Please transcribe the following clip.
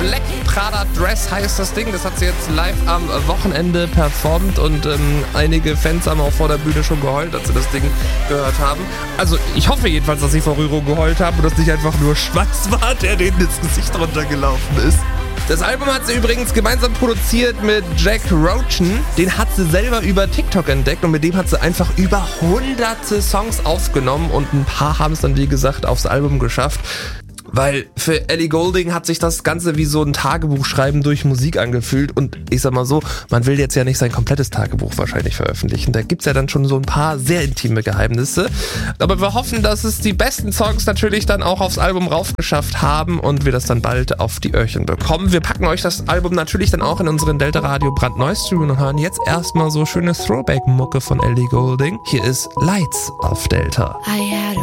Black Prada Dress heißt das Ding. Das hat sie jetzt live am Wochenende performt und einige Fans haben auch vor der Bühne schon geheult, als sie das Ding gehört haben. Also ich hoffe jedenfalls, dass sie vor Rührung geheult haben und dass nicht einfach nur Schweiß war, der denen ins Gesicht runtergelaufen ist. Das Album hat sie übrigens gemeinsam produziert mit Jack Roachen. Den hat sie selber über TikTok entdeckt und mit dem hat sie einfach über hunderte Songs aufgenommen und ein paar haben es dann, wie gesagt, aufs Album geschafft. Weil für Ellie Goulding hat sich das Ganze wie so ein Tagebuchschreiben durch Musik angefühlt und ich sag mal so, man will jetzt ja nicht sein komplettes Tagebuch wahrscheinlich veröffentlichen. Da gibt's ja dann schon so ein paar sehr intime Geheimnisse. Aber wir hoffen, dass es die besten Songs natürlich dann auch aufs Album raufgeschafft haben und wir das dann bald auf die Öhrchen bekommen. Wir packen euch das Album natürlich dann auch in unseren Delta Radio brandneu Stream und hören jetzt erstmal so schöne Throwback-Mucke von Ellie Goulding. Hier ist Lights auf Delta.